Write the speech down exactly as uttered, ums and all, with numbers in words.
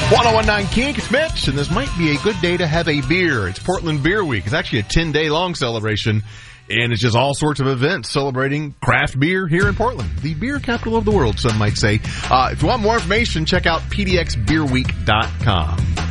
one oh one nine Kink, it's Mitch, and this might be a good day to have a beer. It's Portland Beer Week. It's actually a ten-day long celebration, and it's just all sorts of events celebrating craft beer here in Portland, the beer capital of the world, some might say. Uh, if you want more information, check out p d x beer week dot com.